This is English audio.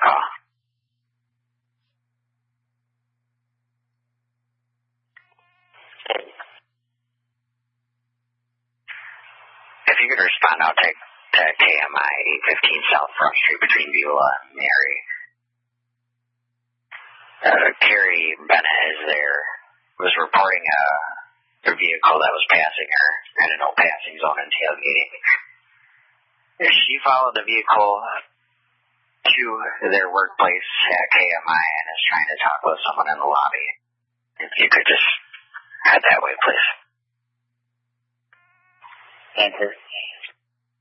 call. If you could respond, I'll take to KMI 815 South Front Street between Beulah and Mary. Carrie Bennett is there, was reporting a vehicle that was passing her in a no passing zone and tailgating. She followed the vehicle to their workplace at KMI and is trying to talk with someone in the lobby. If you could just head that way, please. Enter.